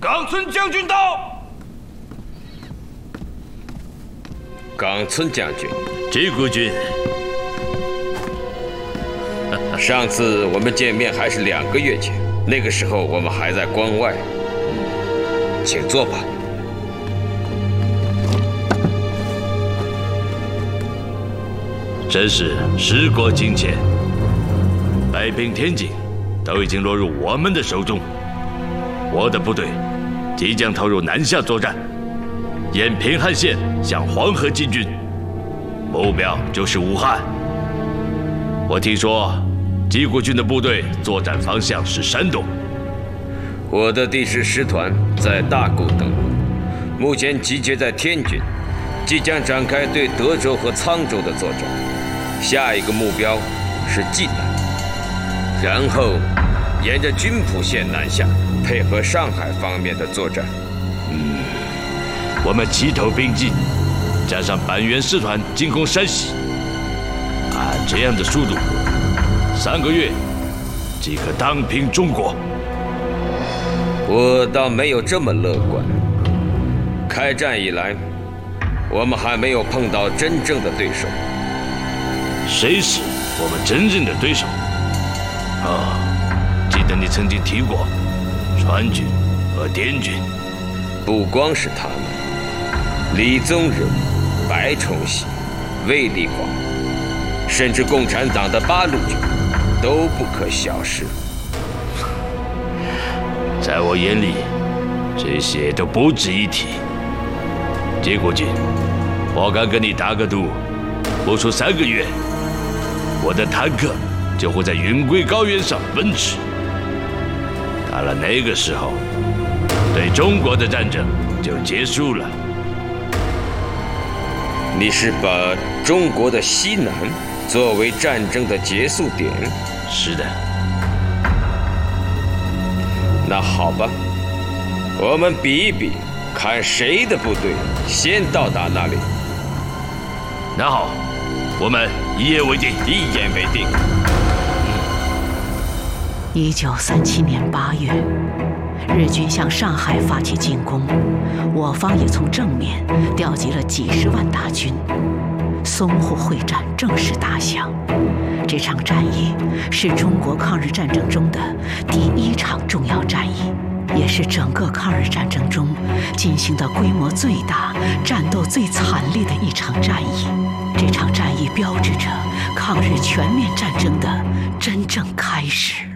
冈村将军到。 冈村将军， 吉国君。 上次我们见面还是2个月前，那个时候我们还在关外。请坐吧。 真是时过境迁，北平、天津都已经落入我们的手中。我的部队即将投入南下作战，沿平汉线向黄河进军，目标就是武汉。我听说吉国军的部队作战方向是山东。 我的第10师团在大沽登陆，目前集结在天津，即将展开对德州和沧州的作战。下一个目标是济南，然后沿着军浦线南下，配合上海方面的作战。 我们齐头并进，加上板垣师团进攻山西，按这样的速度，3个月即可荡平中国。 我倒没有这么乐观。开战以来，我们还没有碰到真正的对手。 谁是我们真正的对手？记得你曾经提过川军和滇军。 不光是他们，李宗仁、白崇禧、卫立煌，甚至共产党的八路军，都不可小视。 在我眼里，这些都不值一提。结果军，我敢跟你打个赌，不出3个月，我的坦克就会在云贵高原上奔驰。到了那个时候，对中国的战争就结束了。 你是把中国的西南作为战争的结束点？ 是的。 那好吧，我们比一比，看谁的部队先到达那里。 那好，我们一言为定。 一言为定。 1937年8月，日军向上海发起进攻，我方也从正面调集了几十万大军。淞沪会战正式打响。这场战役是中国抗日战争中的第1场重要战役，也是整个抗日战争中进行的规模最大、战斗最惨烈的一场战役。这场战役标志着抗日全面战争的真正开始。